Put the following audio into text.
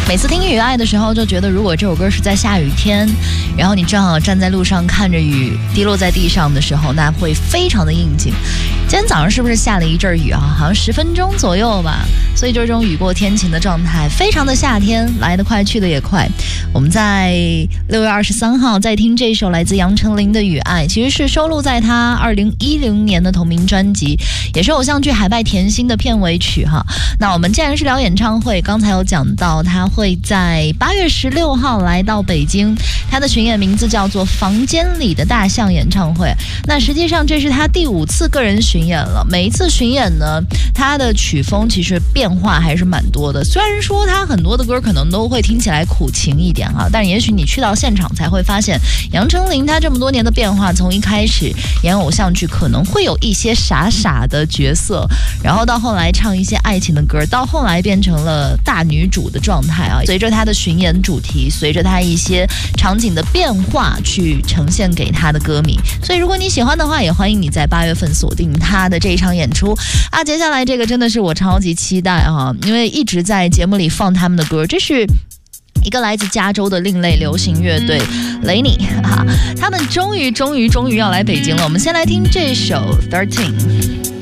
每次听雨爱的时候，就觉得如果这首歌是在下雨天，然后你正好站在路上看着雨滴落在地上的时候，那会非常的应景。今天早上是不是下了一阵雨啊？好像10分钟左右吧。所以就这种雨过天晴的状态，非常的夏天，来得快去得也快。我们在6月23号在听这首来自杨丞琳的《雨爱》，其实是收录在他2010年的同名专辑，也是偶像剧《海拜甜心》的片尾曲哈。那我们既然是聊演唱会，刚才有讲到他会在8月16号来到北京，他的巡演名字叫做《房间里的大象》演唱会。那实际上这是他第5次个人巡演了，每一次巡演呢，他的曲风其实变化还是蛮多的。虽然说他很多的歌可能都会听起来苦情一点哈，但也许你去到现场才会发现，杨丞琳他这么多年的变化，从一开始演偶像剧可能会有一些傻傻的角色，然后到后来唱一些爱情的歌，到后来变成了大女主的状态啊。随着他的巡演主题，随着他一些场景的变化去呈现给他的歌迷。所以如果你喜欢的话，也欢迎你在8月份锁定他的这一场演出啊。接下来这个真的是我超级期待啊，因为一直在节目里放他们的歌，这是一个来自加州的另类流行乐队雷尼哈，他们终于要来北京了。我们先来听这首 13。